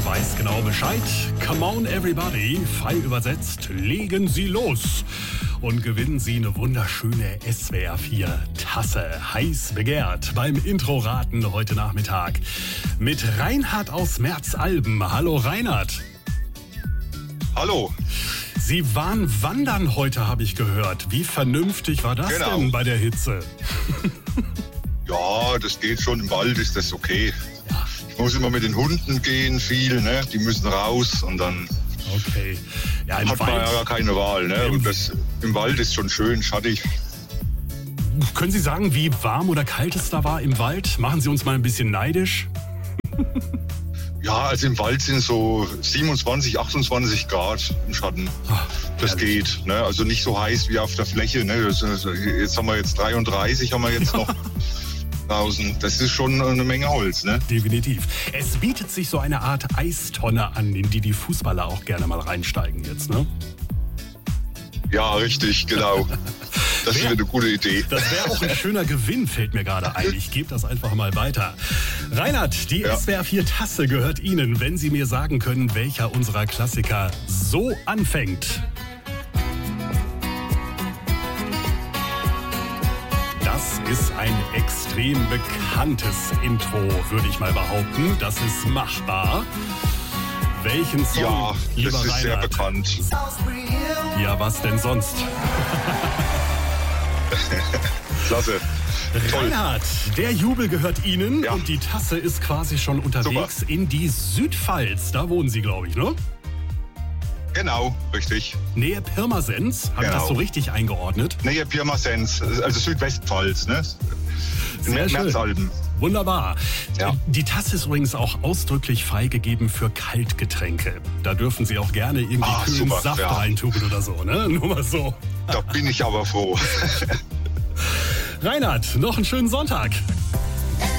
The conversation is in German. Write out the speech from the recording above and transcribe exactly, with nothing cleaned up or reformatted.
weiß genau Bescheid. Come on everybody, frei übersetzt, legen Sie los. Und gewinnen Sie eine wunderschöne S W R vier Tasse, heiß begehrt, beim Intro-Raten heute Nachmittag. Mit Reinhard aus Merzalben. Hallo Reinhard. Hallo. Sie waren wandern heute, habe ich gehört. Wie vernünftig war das Genau. denn bei der Hitze? Ja, das geht schon. Im Wald ist das okay. Ja. Ich muss immer mit den Hunden gehen, viel, ne? Die müssen raus und dann Okay. Ja, im hat man Wald. ja gar keine Wahl, ne? Im- Und das im Wald ist schon schön schattig. Können Sie sagen, wie warm oder kalt es da war im Wald? Machen Sie uns mal ein bisschen neidisch. Ja, also im Wald sind so siebenundzwanzig, achtundzwanzig Grad im Schatten. Ach, Das herrlich. geht, ne? Also nicht so heiß wie auf der Fläche, ne? Das ist, jetzt haben wir jetzt dreiunddreißig, haben wir jetzt noch draußen. Das ist schon eine Menge Holz, ne? Definitiv. Es bietet sich so eine Art Eistonne an, in die die Fußballer auch gerne mal reinsteigen jetzt, ne? Ja, richtig, genau. Das Wer- wäre eine gute Idee. Das wäre auch ein schöner Gewinn, fällt mir gerade ein. Ich gebe das einfach mal weiter. Reinhard, die Ja. S W R vier Tasse gehört Ihnen, wenn Sie mir sagen können, welcher unserer Klassiker so anfängt. Das ist ein extrem bekanntes Intro, würde ich mal behaupten. Das ist machbar. Welchen Song, Ja, lieber das ist sehr Reinhard? bekannt. Ja, was denn sonst? Klasse. Toll. Reinhard, der Jubel gehört Ihnen Ja. und die Tasse ist quasi schon unterwegs in die Südpfalz. Da wohnen Sie, glaube ich, ne? Genau, richtig. Nähe Pirmasens. Habe ich Genau. das so richtig eingeordnet? Nähe Pirmasens, also Südwestpfalz, ne? In Sehr schön. Merzalben. Wunderbar. Ja. Die Tasse ist übrigens auch ausdrücklich freigegeben für Kaltgetränke. Da dürfen Sie auch gerne irgendwie Ah, kühlen super, Saft ja. reintun oder so, ne? Nur mal so. Da bin ich aber froh. Reinhard, noch einen schönen Sonntag.